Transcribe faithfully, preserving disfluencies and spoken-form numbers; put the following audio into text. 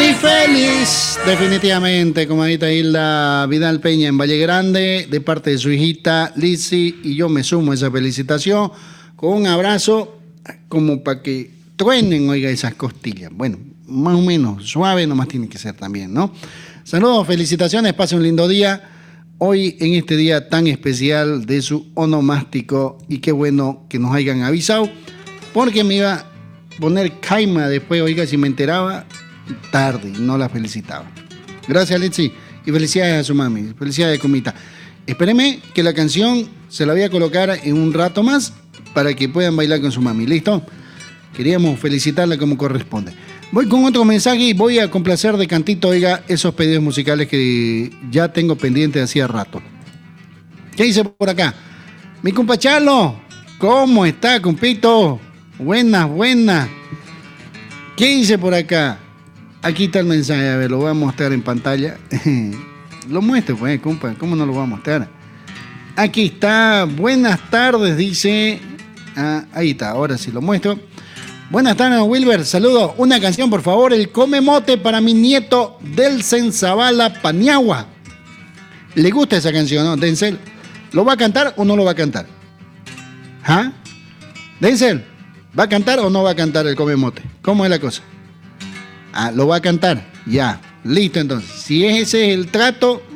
Muy feliz, definitivamente, comadita Hilda Vidal Peña en Valle Grande, de parte de su hijita Lizzy, y yo me sumo a esa felicitación con un abrazo como para que truenen, oiga, esas costillas. Bueno, más o menos suave, nomás tiene que ser también, ¿no? Saludos, felicitaciones, pase un lindo día. Hoy en este día tan especial de su onomástico, y qué bueno que nos hayan avisado, porque me iba a poner caima después, oiga, si me enteraba tarde, no la felicitaba. Gracias, Lizzy, y felicidades a su mami, felicidades, comita. Espéreme que la canción se la voy a colocar en un rato más para que puedan bailar con su mami, ¿listo? Queríamos felicitarla como corresponde. Voy con otro mensaje y voy a complacer de cantito, oiga, esos pedidos musicales que ya tengo pendientes hacía rato. ¿Qué dice por acá? Mi compa Chalo, ¿cómo está, compito? Buenas, buenas. ¿Qué dice por acá? Aquí está el mensaje, a ver, lo voy a mostrar en pantalla. Lo muestro, pues, compa, ¿cómo no lo voy a mostrar? Aquí está, buenas tardes, dice. Ah, ahí está, ahora sí lo muestro. Buenas tardes, Wilber, saludos. Una canción, por favor, el Come Mote para mi nieto Delsen Zavala Paniagua. ¿Le gusta esa canción, no, Denzel? ¿Lo va a cantar o no lo va a cantar? ¿Ah? Denzel, ¿va a cantar o no va a cantar el Come Mote? ¿Cómo es la cosa? Ah, lo va a cantar. Ya, listo entonces. Si ese es el trato,